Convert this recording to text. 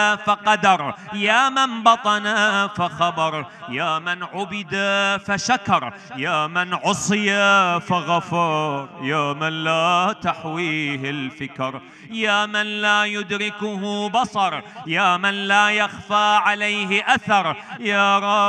فقدر، يا من بطن فخبر، يا من عبد فشكر، يا من عصي فغفر، يا من لا تحويه الفكر، يا من لا يدركه بصر، يا من لا يخفى عليه أثر، يا رب